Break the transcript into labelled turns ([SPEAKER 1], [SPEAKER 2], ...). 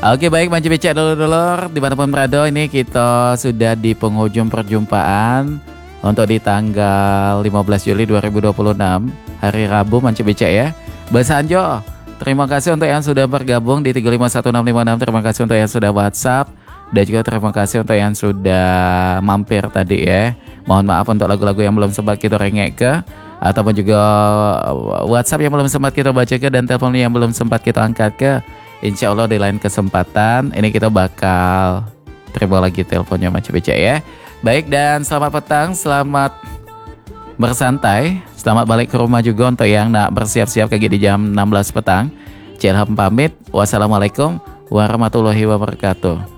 [SPEAKER 1] Oke baik Manci Becek dulur-dulur dimanapun berada, ini kita sudah di penghujung perjumpaan untuk di tanggal 15 Juli 2026 hari Rabu Manci Becek ya. Basanjo, terima kasih untuk yang sudah bergabung di 351656. Terima kasih untuk yang sudah WhatsApp. Dan juga terima kasih untuk yang sudah mampir tadi ya. Mohon maaf untuk lagu-lagu yang belum sempat kita rengek ke, ataupun juga WhatsApp yang belum sempat kita baca ke, dan telepon yang belum sempat kita angkat ke. Insya Allah di lain kesempatan ini kita bakal terima lagi teleponnya Manci Becek ya. Baik, dan selamat petang, selamat bersantai, selamat balik ke rumah juga untuk yang nak bersiap-siap kayak di jam 16 petang. Cilham pamit. Wassalamualaikum warahmatullahi wabarakatuh.